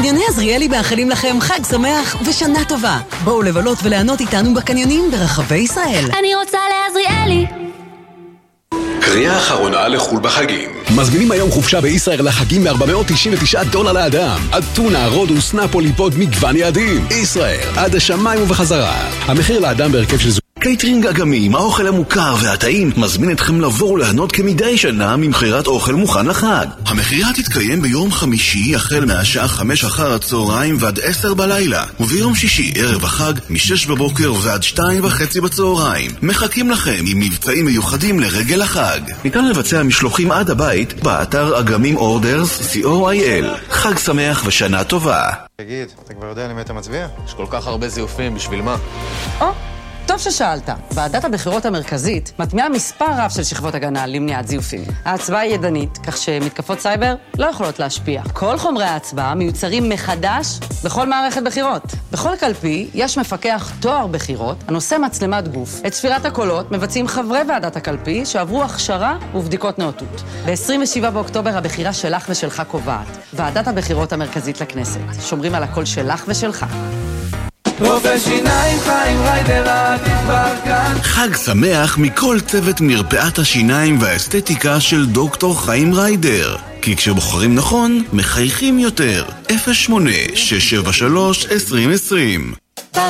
קניוני עזריאלי מאחלים לכם חג שמח ושנה טובה. בואו לבלות וליהנות איתנו בקניונים ברחבי ישראל. אני רוצה לעזריאלי. קריאה אחרונה לחול בחגים. מזמינים היום חופשה בישראל לחגים $499 לאדם. אתונה, רודוס, נפולי, פוד, מגוון יעדים. ישראל, עד השמיים ובחזרה. המחיר לאדם בהרכב של זוג. קייטרינג אגמים, האוכל המוכר והטעים, מזמין אתכם לבוא ולהנות כמדי שנה ממחירת אוכל מוכן לחג. המחירה תתקיים ביום חמישי החל מהשעה 5 אחר הצהריים ועד 10 בלילה, וביום שישי ערב החג מ-6 בבוקר ועד 2:30 בצהריים. מחכים לכם עם מבצעים מיוחדים לרגל החג. ניתן לבצע משלוחים עד הבית באתר אגמים אורדרס co.il. חג שמח ושנה טובה. תגיד, אתה כבר יודע למי אתה מצביע? יש כל כך הרבה זיופים, בשביל מה? טוב ששאלת. ועדת הבחירות המרכזית מטמיעה מספר רב של שכבות הגנה למניעת זיופים. ההצבעה היא ידנית, כך שמתקפות סייבר לא יכולות להשפיע. כל חומרי ההצבעה מיוצרים מחדש בכל מערכת בחירות. בכל קלפי יש מפקח תואר בחירות הנושא מצלמת גוף. את ספירת הקולות מבצעים חברי ועדת הקלפי שעברו הכשרה ובדיקות נאותות. ב-27 באוקטובר הבחירה שלך ושלך קובעת. ועדת הבחירות המרכזית לכנסת. שומרים על הקול שלך ושלך. רופא שיניים חיים ריידר תתבר כאן. חג שמח מכל צוות מרפאת השיניים והאסתטיקה של דוקטור חיים ריידר, כי כשבוחרים נכון מחייכים יותר. 08-673-2020